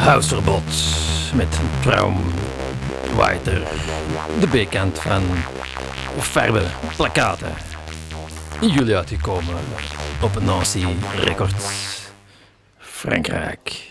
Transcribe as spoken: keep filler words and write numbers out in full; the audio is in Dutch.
Huisverbod met Traum Whiter, de B-kant van Verbe Plakkaten. In juli uitgekomen op Nancy Records, Frankrijk.